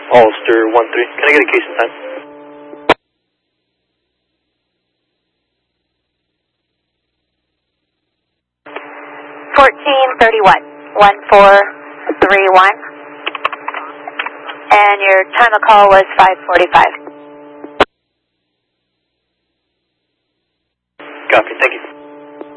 Ulster 1-3. Can I get a case and time? (1431) and your time of call was 5:45. Copy, thank you.